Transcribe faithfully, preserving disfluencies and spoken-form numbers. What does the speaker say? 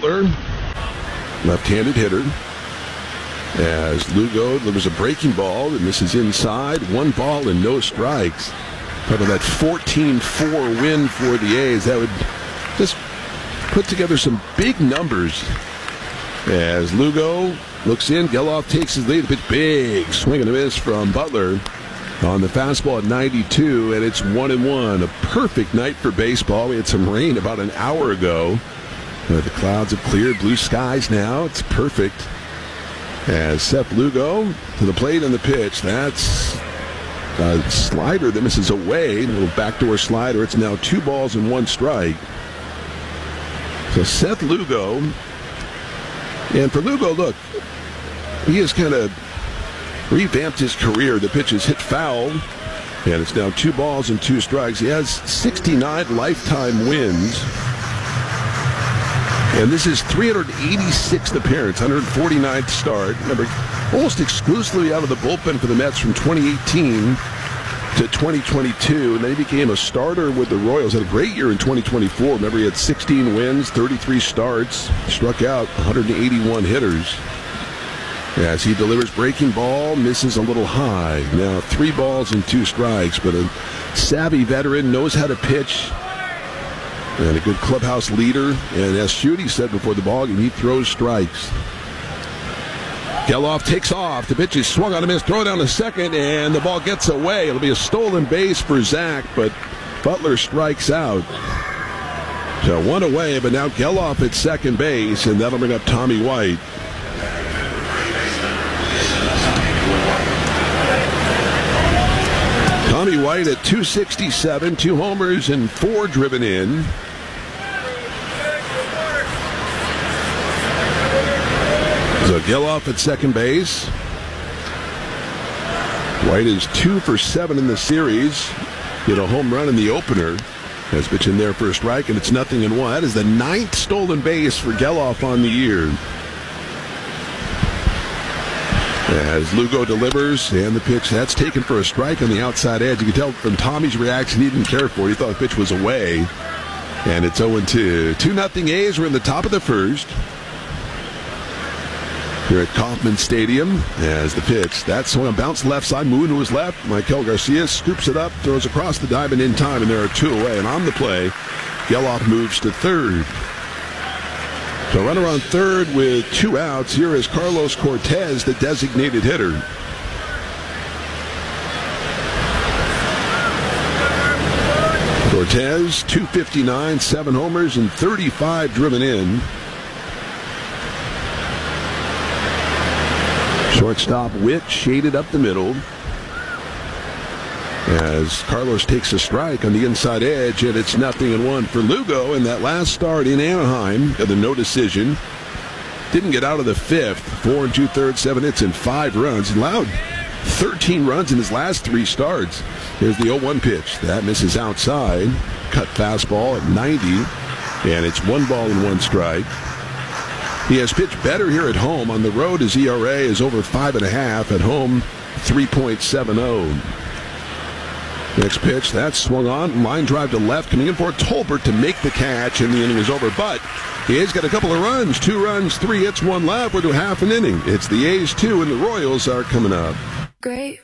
Butler, left-handed hitter. As Lugo delivers a breaking ball that misses inside. One ball and no strikes. Part of that fourteen four win for the A's. That would just put together some big numbers. As Lugo looks in, Gelof takes his lead. The pitch, big swing and a miss from Butler on the fastball at ninety-two, and it's one and one. A perfect night for baseball. We had some rain about an hour ago. Uh, the clouds have cleared, blue skies now. It's perfect. As Seth Lugo to the plate and the pitch. That's a slider that misses away. A little backdoor slider. It's now two balls and one strike. So Seth Lugo. And for Lugo, look, he has kind of revamped his career. The pitch is hit foul. And it's now two balls and two strikes. He has sixty-nine lifetime wins. And this is three hundred eighty-sixth appearance, one hundred forty-ninth start. Remember, almost exclusively out of the bullpen for the Mets from twenty eighteen to twenty twenty-two. And then he became a starter with the Royals. Had a great year in twenty twenty-four. Remember, he had sixteen wins, thirty-three starts, struck out one hundred eighty-one hitters. As he delivers breaking ball, misses a little high. Now three balls and two strikes, but a savvy veteran, knows how to pitch. And a good clubhouse leader. And as Schutte said before the ball game, he throws strikes. Gelof takes off. The pitch is swung on a miss. Throw it down to second, and the ball gets away. It'll be a stolen base for Zach, but Butler strikes out. So one away, but now Gelof at second base, and that'll bring up Tommy White. Tommy White at two sixty-seven, two homers and four driven in. So Gelof at second base. White is two for seven in the series. Hit a home run in the opener. Has pitch in there for a strike, and it's nothing in one. That is the ninth stolen base for Gelof on the year. As Lugo delivers, and the pitch, that's taken for a strike on the outside edge. You can tell from Tommy's reaction, he didn't care for it. He thought the pitch was away. And it's oh and two. two nothing A's. We're in the top of the first. Here at Kauffman Stadium, as the pitch, that's swung, bounce left side, moving to his left. Michael Garcia scoops it up, throws across the diamond in time, and there are two away. And on the play, Gelof moves to third. So runner on third with two outs. Here is Carlos Cortez, the designated hitter. Cortez, two fifty-nine, seven homers, and thirty-five driven in. Shortstop Witt shaded up the middle. As Carlos takes a strike on the inside edge, and it's nothing in one for Lugo in that last start in Anaheim. The no decision. Didn't get out of the fifth. Four and two-thirds, seven hits, and five runs. He allowed thirteen runs in his last three starts. Here's the oh one pitch. That misses outside. Cut fastball at ninety, and it's one ball and one strike. He has pitched better here at home. On the road, his E R A is over five and a half. At home, three point seven oh. Next pitch, that's swung on. Line drive to left, coming in for Tolbert to make the catch, and the inning is over. But he has got a couple of runs. Two runs, three hits, one left. We're to half an inning. It's the A's two, and the Royals are coming up. Great.